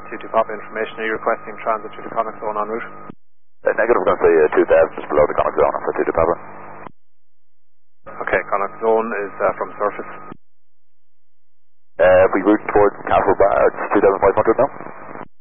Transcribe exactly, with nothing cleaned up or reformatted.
two two Papa information. Are you requesting transit through the Connacht Zone en route? Uh, negative, we're going to say uh, two devs just below the Connacht Zone for two two Papa. Okay, Connacht Zone is uh, from surface. Uh, if we route towards Castle Bar, it's two thousand five hundred now.